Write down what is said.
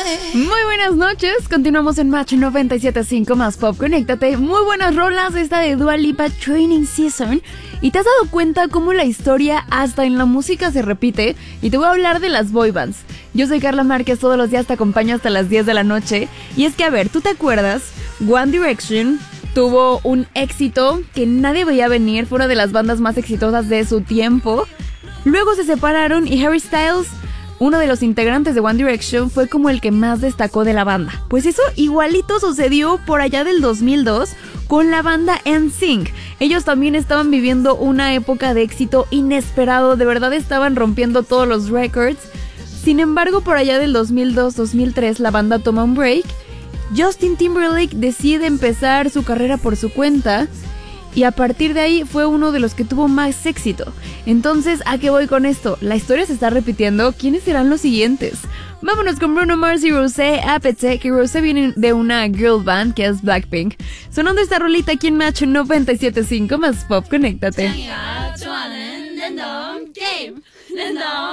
Muy buenas noches, continuamos en Match 97.5 más Pop, conéctate. Muy buenas rolas, esta de Dua Lipa, Training Season. ¿Y te has dado cuenta cómo la historia hasta en la música se repite? Y te voy a hablar de las boy bands. Yo soy Carla Márquez, todos los días te acompaño hasta las 10 de la noche. Y es que, a ver, ¿tú te acuerdas? One Direction tuvo un éxito que nadie veía venir, fue una de las bandas más exitosas de su tiempo. Luego se separaron y Harry Styles, uno de los integrantes de One Direction, fue como el que más destacó de la banda. Pues eso igualito sucedió por allá del 2002 con la banda NSYNC. Ellos también estaban viviendo una época de éxito inesperado, de verdad estaban rompiendo todos los records. Sin embargo, por allá del 2002-2003 la banda toma un break. Justin Timberlake decide empezar su carrera por su cuenta y a partir de ahí fue uno de los que tuvo más éxito. Entonces, ¿a qué voy con esto? La historia se está repitiendo. ¿Quiénes serán los siguientes? Vámonos con Bruno Mars y Rosé Apete, que Rosé viene de una girl band que es Blackpink. Sonando esta rolita aquí en Match 97.5 más Pop, conéctate.